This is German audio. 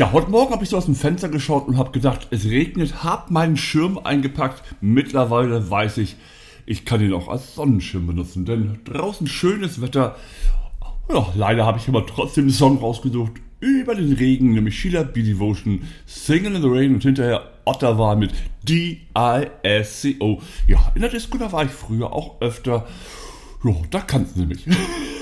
Ja, heute Morgen habe ich so aus dem Fenster geschaut und habe gedacht, es regnet, habe meinen Schirm eingepackt. Mittlerweile weiß ich, ich kann ihn auch als Sonnenschirm benutzen, denn draußen schönes Wetter. Ja, leider habe ich aber trotzdem einen Song rausgesucht über den Regen, nämlich Sheila B. Devotion, Singing in the Rain und hinterher Ottawa mit D-I-S-C-O. Ja, in der Disco, da war ich früher auch öfter. Ja, da kannst du mich.